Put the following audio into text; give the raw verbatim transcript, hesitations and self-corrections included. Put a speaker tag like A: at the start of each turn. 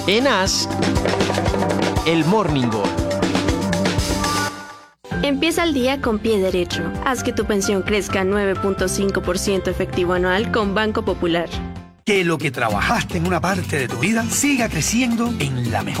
A: En As, el Morning Call.
B: Empieza el día con pie derecho. Haz que tu pensión crezca nueve punto cinco por ciento efectivo anual con Banco Popular.
C: Que lo que trabajaste en una parte de tu vida siga creciendo en la mejor.